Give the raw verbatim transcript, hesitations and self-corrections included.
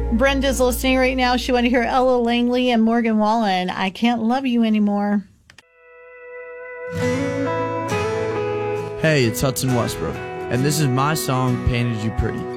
Brenda's listening right now. She want to hear Ella Langley and Morgan Wallen. I Can't Love You Anymore. Hey, it's Hudson Westbrook, and this is my song, Painted You Pretty.